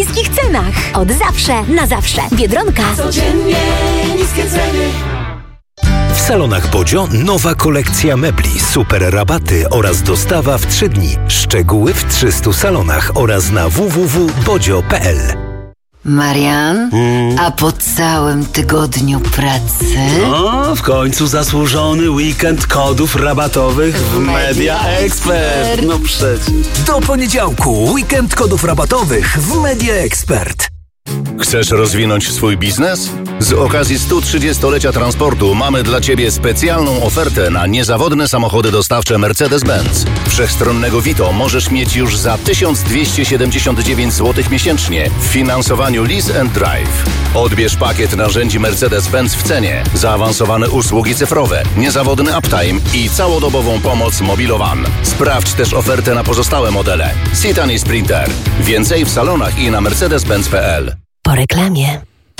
niskich cenach. Od zawsze, na zawsze. Biedronka. Codziennie niskie ceny. W salonach Bodzio nowa kolekcja mebli, super rabaty oraz dostawa w 3 dni. Szczegóły w 300 salonach oraz na www.bodzio.pl. Marian, a po całym tygodniu pracy? No, w końcu zasłużony weekend kodów rabatowych w Media Expert. No przecież. Do poniedziałku weekend kodów rabatowych w Media Expert. Chcesz rozwinąć swój biznes? Z okazji 130-lecia transportu mamy dla Ciebie specjalną ofertę na niezawodne samochody dostawcze Mercedes-Benz. Wszechstronnego Vito możesz mieć już za 1279 zł miesięcznie w finansowaniu Lease and Drive. Odbierz pakiet narzędzi Mercedes-Benz w cenie, zaawansowane usługi cyfrowe, niezawodny uptime i całodobową pomoc Mobilowan. Sprawdź też ofertę na pozostałe modele. Citan i Sprinter. Więcej w salonach i na mercedes-benz.pl. Po reklamie.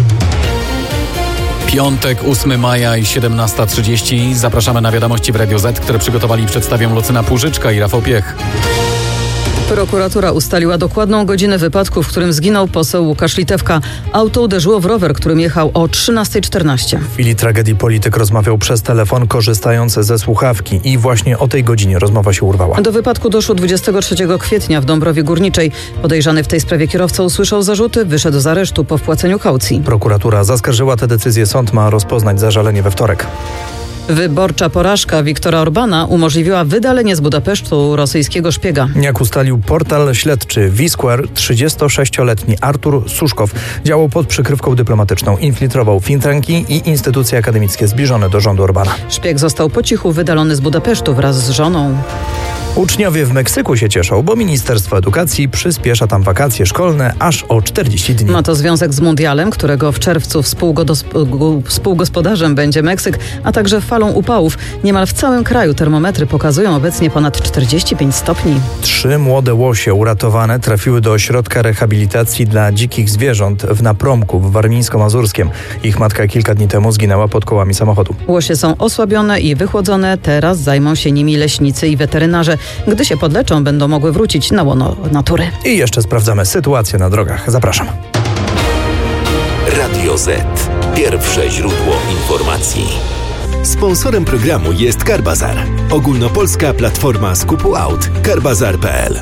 Piątek, 8 maja i 17:30. Zapraszamy na wiadomości w Radio Z, które przygotowali i przedstawią Lucyna Płużyczka i Rafał Piech. Prokuratura ustaliła dokładną godzinę wypadku, w którym zginął poseł Łukasz Litewka. Auto uderzyło w rower, którym jechał o 13:14. W chwili tragedii polityk rozmawiał przez telefon, korzystając ze słuchawki i właśnie o tej godzinie rozmowa się urwała. Do wypadku doszło 23 kwietnia w Dąbrowie Górniczej. Podejrzany w tej sprawie kierowca usłyszał zarzuty, wyszedł z aresztu po wpłaceniu kaucji. Prokuratura zaskarżyła tę decyzję, sąd ma rozpoznać zażalenie we wtorek. Wyborcza porażka Viktora Orbana umożliwiła wydalenie z Budapesztu rosyjskiego szpiega. Jak ustalił portal śledczy V-Square, 36-letni Artur Suszkow działał pod przykrywką dyplomatyczną. Infiltrował think tanki i instytucje akademickie zbliżone do rządu Orbana. Szpieg został po cichu wydalony z Budapesztu wraz z żoną. Uczniowie w Meksyku się cieszą, bo Ministerstwo Edukacji przyspiesza tam wakacje szkolne aż o 40 dni. Ma to związek z mundialem, którego w czerwcu współgospodarzem będzie Meksyk, a także falą upałów. Niemal w całym kraju termometry pokazują obecnie ponad 45 stopni. 3 młode łosie uratowane trafiły do ośrodka rehabilitacji dla dzikich zwierząt w Napromku w Warmińsko-Mazurskiem. Ich matka kilka dni temu zginęła pod kołami samochodu. Łosie są osłabione i wychłodzone. Teraz zajmą się nimi leśnicy i weterynarze. Gdy się podleczą, będą mogły wrócić na łono natury. I jeszcze sprawdzamy sytuację na drogach. Zapraszam. Radio Z. Pierwsze źródło informacji. Sponsorem programu jest Carbazar. Ogólnopolska platforma skupu aut. Carbazar.pl.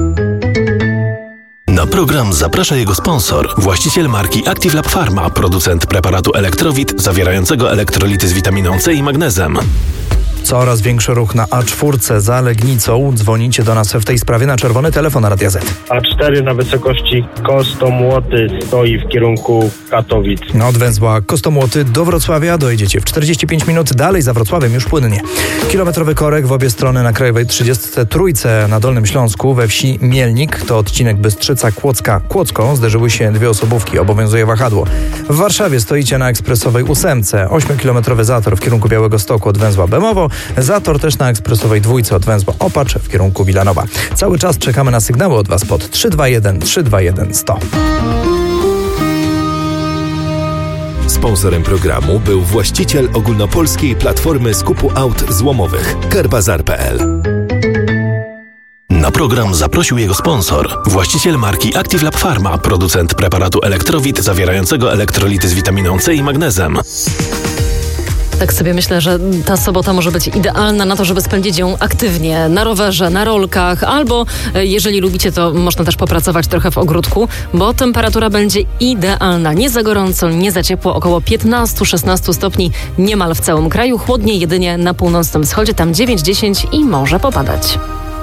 Na program zaprasza jego sponsor, właściciel marki Active Lab Pharma, producent preparatu Elektrowit zawierającego elektrolity z witaminą C i magnezem. Coraz większy ruch na A4 za Legnicą. Dzwonicie do nas w tej sprawie na czerwony telefon Radia Z. A4 na wysokości Kostomłoty stoi w kierunku Katowic. Od węzła Kostomłoty do Wrocławia dojedziecie w 45 minut. Dalej za Wrocławiem już płynnie. Kilometrowy korek w obie strony na Krajowej 33 na Dolnym Śląsku we wsi Mielnik. To odcinek Bystrzyca Kłodzko. Zderzyły się 2 osobówki. Obowiązuje wahadło. W Warszawie stoicie na ekspresowej 8. 8-kilometrowy zator w kierunku Białegostoku od węzła Bemowo. Zator też na ekspresowej 2 od węzła Opacz w kierunku Wilanowa. Cały czas czekamy na sygnały od Was pod 321 321 100. Sponsorem programu był właściciel ogólnopolskiej platformy skupu aut złomowych Carbazar.pl. Na program zaprosił jego sponsor, właściciel marki Active Lab Pharma, producent preparatu Elektrowit zawierającego elektrolity z witaminą C i magnezem. Tak sobie myślę, że ta sobota może być idealna na to, żeby spędzić ją aktywnie, na rowerze, na rolkach, albo jeżeli lubicie, to można też popracować trochę w ogródku, bo temperatura będzie idealna. Nie za gorąco, nie za ciepło, około 15-16 stopni niemal w całym kraju, chłodniej jedynie na północnym wschodzie, tam 9-10 i może popadać.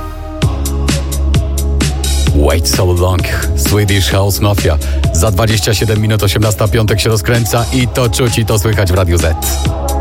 Wait so long, Swedish House Mafia. Za 27 minut 18 piątek się rozkręca i to czuć i to słychać w Radiu Z.